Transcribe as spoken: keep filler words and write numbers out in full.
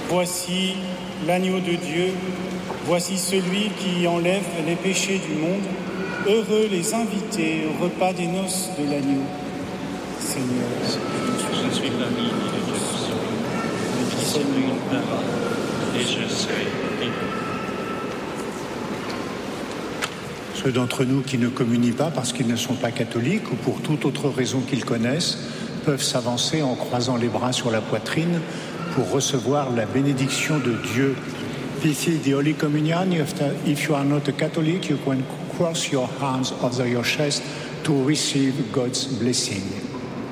Voici l'agneau de Dieu, voici celui qui enlève les péchés du monde. Heureux les invités au repas des noces de l'agneau. Seigneur, je suis parmi les tous, mais dis-moi une parole, et je serai guéri. Ceux d'entre nous qui ne communient pas parce qu'ils ne sont pas catholiques ou pour toute autre raison qu'ils connaissent peuvent s'avancer en croisant les bras sur la poitrine pour recevoir la bénédiction de Dieu. This is the Holy Communion. If you are not a Catholic, you can cross your hands over your chest to receive God's blessing.